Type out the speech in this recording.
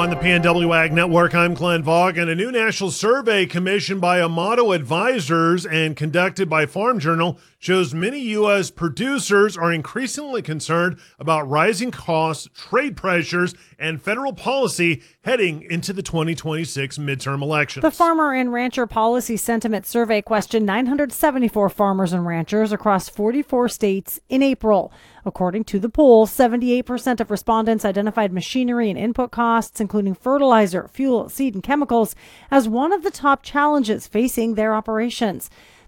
On the PNW Ag Network, I'm Glenn Vaughan. A new national survey commissioned by Amato Advisors and conducted by Farm Journal shows many U.S. producers are increasingly concerned about rising costs, trade pressures, and federal policy heading into the 2026 midterm elections. The Farmer and Rancher Policy Sentiment Survey questioned 974 farmers and ranchers across 44 states in April. According to the poll, 78% of respondents identified machinery and input costs, including fertilizer, fuel, seed, and chemicals, as one of the top challenges facing their operations.